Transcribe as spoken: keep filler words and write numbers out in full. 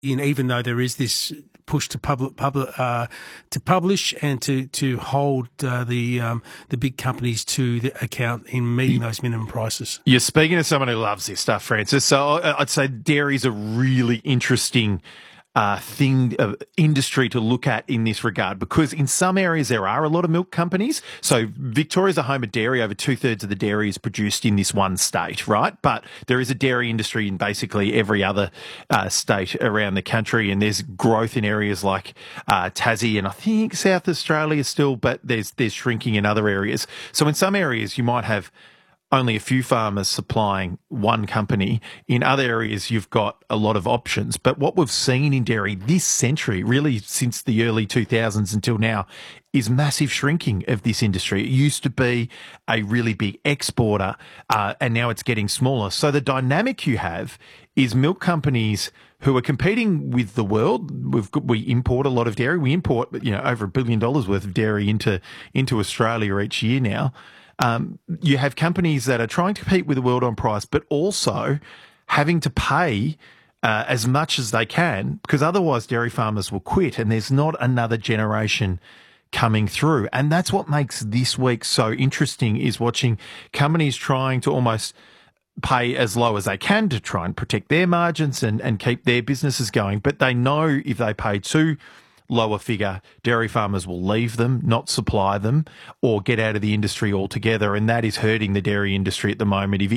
in, even though there is this push to public, public uh, to publish and to to hold uh, the um, the big companies to the account in meeting those minimum prices. You're speaking to someone who loves this stuff, Francis. So I'd say dairy is a really interesting uh, thing, uh, industry to look at in this regard, because in some areas there are a lot of milk companies. So Victoria's a home of dairy. Over two thirds of the dairy is produced in this one state, right? But there is a dairy industry in basically every other uh, state around the country, and there's growth in areas like uh, Tassie and I think South Australia still, but there's there's shrinking in other areas. So in some areas you might have only a few farmers supplying one company. In other areas, you've got a lot of options. But what we've seen in dairy this century, really since the early two thousands until now, is massive shrinking of this industry. It used to be a really big exporter, uh, and now it's getting smaller. So the dynamic you have is milk companies who are competing with the world. We've got, we import a lot of dairy. We import, you know, over a billion dollars worth of dairy into into Australia each year now. Um, you have companies that are trying to compete with the world on price, but also having to pay uh, as much as they can, because otherwise dairy farmers will quit and there's not another generation coming through. And that's what makes this week so interesting, is watching companies trying to almost pay as low as they can to try and protect their margins and, and keep their businesses going. But they know if they pay too lower figure, dairy farmers will leave them, not supply them, or get out of the industry altogether. And that is hurting the dairy industry at the moment. If